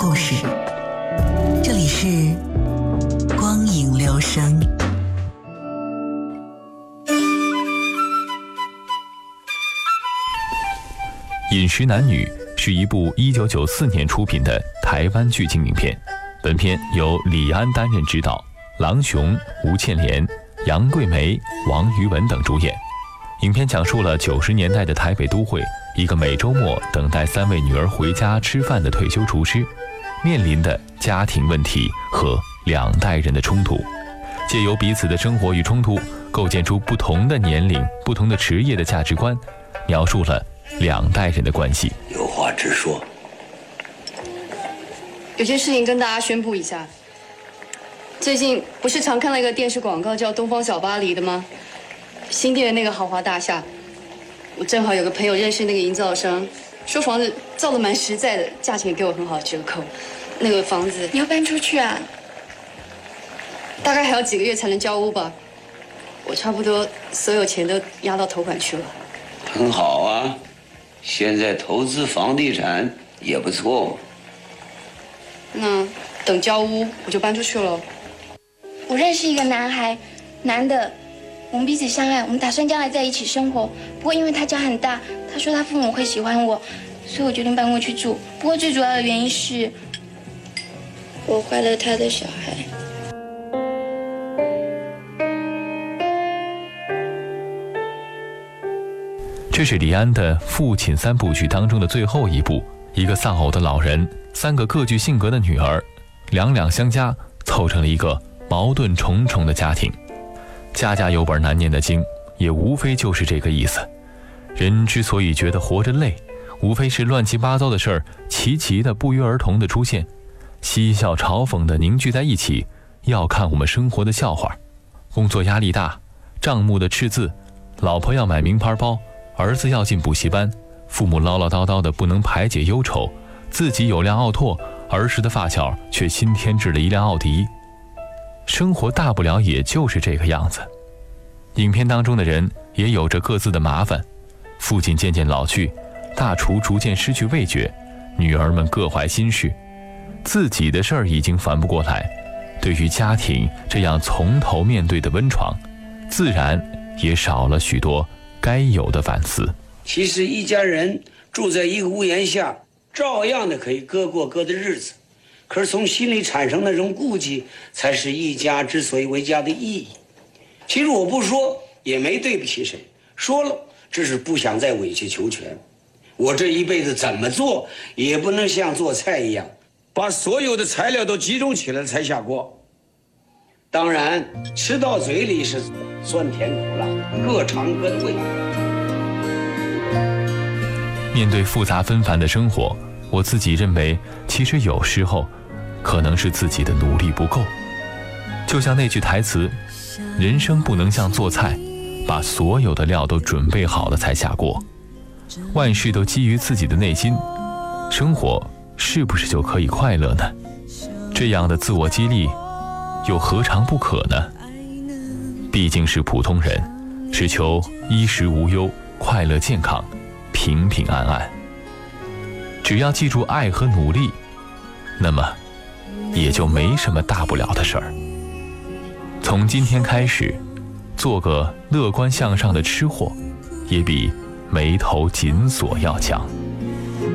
故事。这里是光影留声。 饮食男女是一部1994年出品的台湾剧情影片，本片由李安担任执导，郎雄、吴倩莲、杨贵梅、王于文等主演。影片讲述了90年代的台北都会，一个每周末等待3位女儿回家吃饭的退休厨师面临的家庭问题和2代人的冲突，借由彼此的生活与冲突，构建出不同的年龄、不同的职业的价值观，描述了2代人的关系。 有话直说。 有件事情跟大家宣布一下。最近不是常看到一个电视广告叫东方小巴黎的吗？新店的那个豪华大厦，我正好有个朋友认识那个营造商，说房子造得蛮实在的，价钱也给我很好的折扣。那个房子你要搬出去啊？ 大概还要几个月才能交屋吧。我差不多所有钱都压到头款去了。 很好啊，现在投资房地产也不错。 那等交屋我就搬出去了。 我认识一个男孩，男的，我们彼此相爱，我们打算将来在一起生活。不过因为他家很大，他说他父母会喜欢我，所以我决定搬过去住。不过最主要的原因是，我怀了他的小孩。 这是李安的父亲3部曲当中的最后一部，一个丧偶的老人，3个各具性格的女儿，两两相加，凑成了一个矛盾重重的家庭。家家有本难念的经，也无非就是这个意思。人之所以觉得活着累，无非是乱七八糟的事儿齐齐的不约而同的出现，嬉笑嘲讽的凝聚在一起，要看我们生活的笑话。工作压力大，账目的赤字，老婆要买名牌包，儿子要进补习班，父母唠唠叨叨的不能排解忧愁，自己有辆奥拓，儿时的发小却新添置了一辆奥迪。生活大不了也就是这个样子。影片当中的人也有着各自的麻烦，父亲渐渐老去，大厨逐渐失去味觉，女儿们各怀心事，自己的事儿已经烦不过来，对于家庭这样从头面对的温床，自然也少了许多该有的反思。 其实一家人住在一个屋檐下，照样的可以各过各的日子，可是从心里产生那种顾忌，才是一家之所以为家的意义。其实我不说也没对不起谁，说了只是不想再委曲求全。我这一辈子怎么做也不能像做菜一样，把所有的材料都集中起来才下锅。当然吃到嘴里是酸甜苦辣，各尝各的味。 面对复杂纷繁的生活，我自己认为其实有时候可能是自己的努力不够。就像那句台词，人生不能像做菜，把所有的料都准备好了才下锅。万事都基于自己的内心，生活是不是就可以快乐呢？这样的自我激励又何尝不可呢？毕竟是普通人，只求衣食无忧，快乐健康，平平安安。只要记住爱和努力，那么也就没什么大不了的事儿。从今天开始，做个乐观向上的吃货，也比眉头紧锁要强。